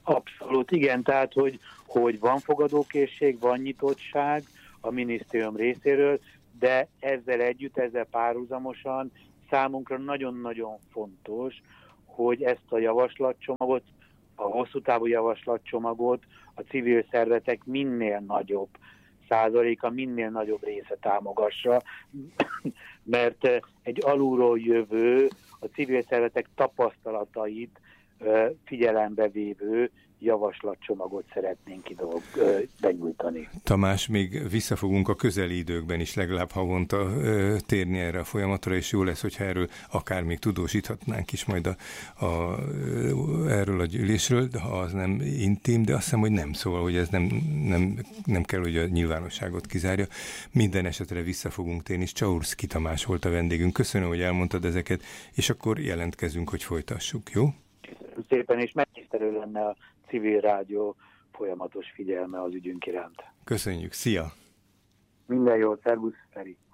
Abszolút, igen, tehát hogy van fogadókészség, van nyitottság a minisztérium részéről, de ezzel együtt, ezzel párhuzamosan számunkra nagyon-nagyon fontos, hogy ezt a javaslatcsomagot, a hosszú távú javaslatcsomagot a civil szervezetek minél nagyobb százaléka, minél nagyobb része támogassa, mert egy alulról jövő, a civil szervezetek tapasztalatait figyelembe vévő javaslatcsomagot szeretnénk benyújtani. Tamás, még visszafogunk a közeli időkben is legalább havonta térni erre a folyamatra, és jó lesz, hogyha erről akár még tudósíthatnánk is majd erről a gyűlésről, de ha az nem intim, de azt hiszem, hogy nem, szóval, hogy ez nem kell, hogy a nyilvánosságot kizárja. Minden esetre vissza fogunk térni, és Csaurszky Tamás volt a vendégünk. Köszönöm, hogy elmondtad ezeket, és akkor jelentkezünk, hogy folytassuk, jó? Köszönöm szépen, és megtisztelő lenne a civil rádió folyamatos figyelme az ügyünk iránt. Köszönjük, szia! Minden jót, szervusz, Feri!